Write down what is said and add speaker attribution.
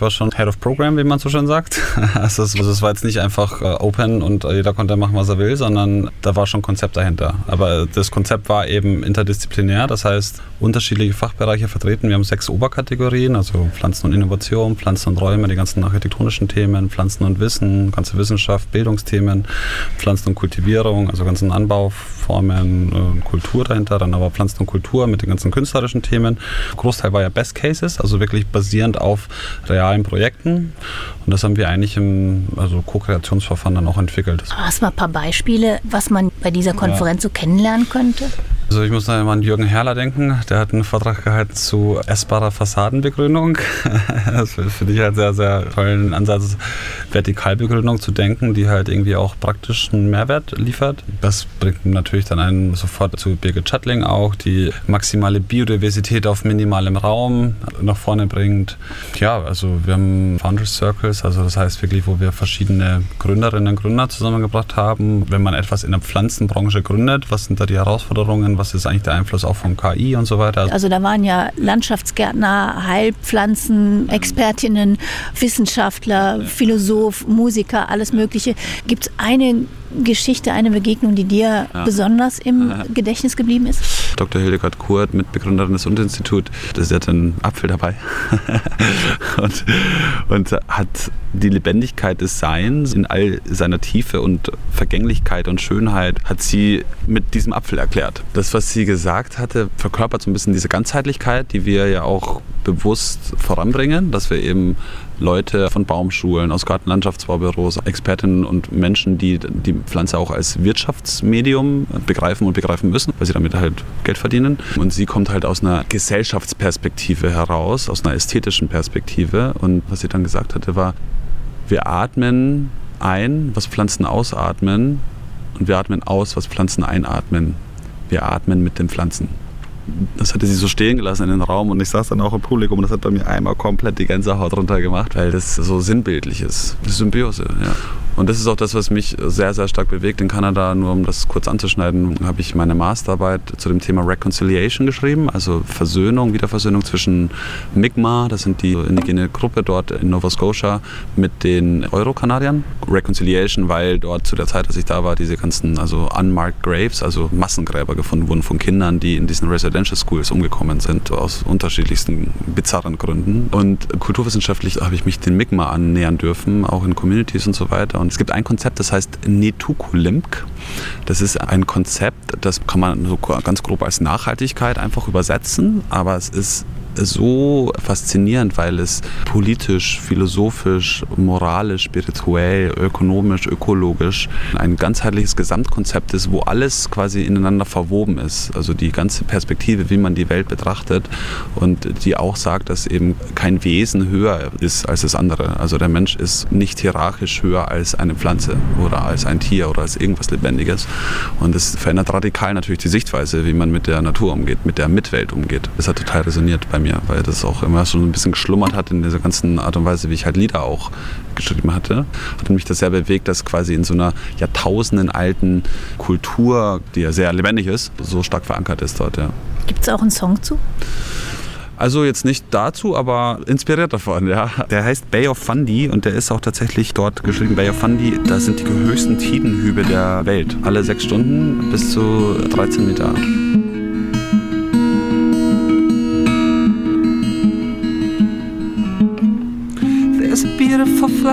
Speaker 1: war schon Head of Program, wie man so schön sagt. Also es war jetzt nicht einfach open und jeder konnte machen, was er will, sondern da war schon ein Konzept dahinter. Aber das Konzept war eben interdisziplinär, das heißt unterschiedliche Fachbereiche vertreten. Wir haben 6 Oberkategorien, also Pflanzen und Innovation, Pflanzen und Räume, die ganzen architektonischen Themen, Pflanzen und Wissen, ganze Wissenschaft, Bildungsthemen, Pflanzen und Kultivierung, also ganzen Anbauformen, Kultur dahinter, dann aber Pflanzen und Kultur mit den ganzen künstlerischen Themen. Großteil war ja Best Cases, also wirklich basierend auf realen Projekten. Und das haben wir eigentlich im Co-Kreationsverfahren dann auch entwickelt.
Speaker 2: Hast du mal ein paar Beispiele, was man bei dieser Konferenz so kennenlernen könnte?
Speaker 1: Also ich muss da immer an Jürgen Herrler denken, der hat einen Vortrag gehalten zu essbarer Fassadenbegrünung. Das finde ich halt sehr, sehr tollen Ansatz, Vertikalbegrünung zu denken, die halt irgendwie auch praktisch einen Mehrwert liefert. Das bringt natürlich dann einen sofort zu Birgit Schattling auch, die maximale Biodiversität auf minimalem Raum nach vorne bringt. Ja, also wir haben Founders Circles, also das heißt wirklich, wo wir verschiedene Gründerinnen und Gründer zusammengebracht haben. Wenn man etwas in der Pflanzenbranche gründet, was sind da die Herausforderungen? Was ist eigentlich der Einfluss auch von KI und so weiter?
Speaker 2: Also da waren ja Landschaftsgärtner, Heilpflanzen, Expertinnen, Wissenschaftler, Philosoph, Musiker, alles Mögliche. Gibt es eine Geschichte, eine Begegnung, die dir besonders im Gedächtnis geblieben ist?
Speaker 3: Dr. Hildegard Kurt, Mitbegründerin des Instituts, sie hat einen Apfel dabei und hat die Lebendigkeit des Seins in all seiner Tiefe und Vergänglichkeit und Schönheit hat sie mit diesem Apfel erklärt. Das, was sie gesagt hatte, verkörpert so ein bisschen diese Ganzheitlichkeit, die wir ja auch bewusst voranbringen, dass wir eben Leute von Baumschulen, aus Gartenlandschaftsbaubüros, Expertinnen und Menschen, die die Pflanze auch als Wirtschaftsmedium begreifen und begreifen müssen, weil sie damit halt Geld verdienen. Und sie kommt halt aus einer Gesellschaftsperspektive heraus, aus einer ästhetischen Perspektive. Und was sie dann gesagt hatte, war, wir atmen ein, was Pflanzen ausatmen, und wir atmen aus, was Pflanzen einatmen. Wir atmen mit den Pflanzen. Das hatte sie so stehen gelassen in den Raum und ich saß dann auch im Publikum und das hat bei mir einmal komplett die Gänsehaut runtergemacht, weil das so sinnbildlich ist. Das ist Symbiose, ja. Und das ist auch das, was mich sehr, sehr stark bewegt. In Kanada, nur um das kurz anzuschneiden, habe ich meine Masterarbeit zu dem Thema Reconciliation geschrieben, also Versöhnung, Wiederversöhnung zwischen Mi'kmaq, das sind die indigene Gruppe dort in Nova Scotia, mit den Euro-Kanadiern. Reconciliation, weil dort zu der Zeit, als ich da war, diese ganzen unmarked graves, also Massengräber gefunden wurden von Kindern, die in diesen Residential Schools umgekommen sind, aus unterschiedlichsten bizarren Gründen. Und kulturwissenschaftlich habe ich mich den Mi'kmaq annähern dürfen, auch in Communities und so weiter. Und es gibt ein Konzept, das heißt Netukulimk. Das ist ein Konzept, das kann man so ganz grob als Nachhaltigkeit einfach übersetzen, aber es ist so faszinierend, weil es politisch, philosophisch, moralisch, spirituell, ökonomisch, ökologisch ein ganzheitliches Gesamtkonzept ist, wo alles quasi ineinander verwoben ist. Also die ganze Perspektive, wie man die Welt betrachtet und die auch sagt, dass eben kein Wesen höher ist als das andere. Also der Mensch ist nicht hierarchisch höher als eine Pflanze oder als ein Tier oder als irgendwas Lebendiges. Und das verändert radikal natürlich die Sichtweise, wie man mit der Natur umgeht, mit der Mitwelt umgeht. Das hat total resoniert bei mir, weil das auch immer so ein bisschen geschlummert hat in dieser ganzen Art und Weise, wie ich halt Lieder auch geschrieben hatte. Hat mich das sehr bewegt, dass quasi in so einer Jahrtausenden alten Kultur, die ja sehr lebendig ist, so stark verankert ist dort. Ja.
Speaker 2: Gibt es auch einen Song zu?
Speaker 3: Also jetzt nicht dazu, aber inspiriert davon, ja. Der heißt Bay of Fundy und der ist auch tatsächlich dort geschrieben. Bay of Fundy, da sind die höchsten Tidenhübe der Welt. Alle 6 Stunden bis zu 13 Meter.
Speaker 4: There's a beautiful flower